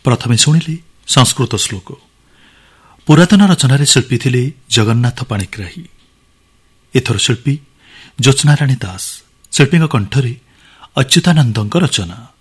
प्रथमे शुणिले संस्कृत श्लोक। पुरातन रचनार शिल्पी थिले जगन्नाथ पाणिग्राही। एथर शिल्पी ज्योत्स्नाराणी दास। शिल्पी कंठरे अच्युतानंद रचना।